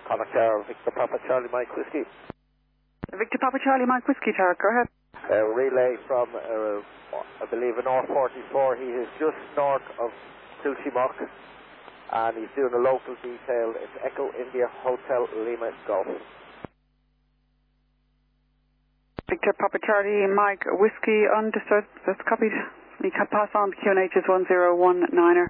Contact Tower, Victor Papa Charlie Mike Whiskey. Victor Papa Charlie Mike Whiskey Tower, go ahead. Relay from, I believe, an R44. He is just north of Kilchimock, and he's doing a local detail. It's Echo India Hotel Lima Golf. Victor Papa Charlie Mike Whiskey, understood. That's copied. You can pass on to QNH is 1019er.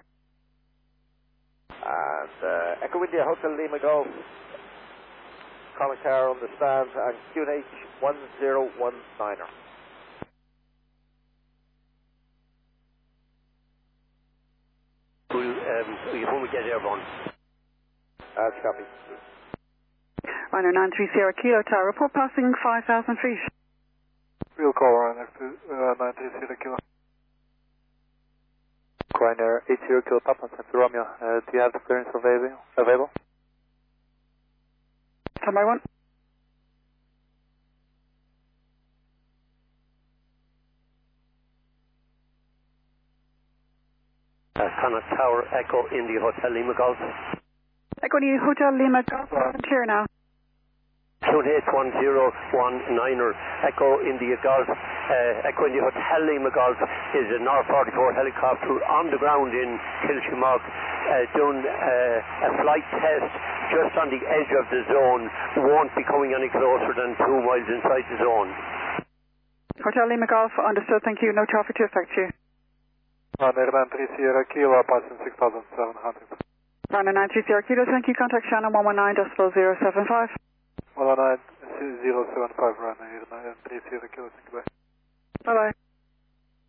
And Echo India Hotel Lima Golf. Contact Tower understands, and QNH 1019er. When we get airborne. That's copy. Rhino 93 Sierra Kilo Tower, report passing 5,000 feet. Real call, Rhino 93 Sierra Kilo. Ryanair 80 Kilo Papa Central Romeo, do you have the clearance available? Standby 1. Connaught Tower, Echo India Hotel Lima Golf. Echo India Hotel Lima Golf, clear now. QNH 1019er, Echo India Golf. Echo India Hotel Lima Golf is an R44 helicopter on the ground in Kilchimock, doing a flight test just on the edge of the zone. Won't be coming any closer than 2 miles inside the zone. Hotel Lima Golf, understood, thank you. No traffic to affect you. Ryanair 93 Sierra Kilo, passing 6,700. Ryanair 93 Sierra Kilo, thank you. Contact Shannon 119.075. 119.075, Ryanair 93 Sierra Kilo, thank you, bye. Bye-bye.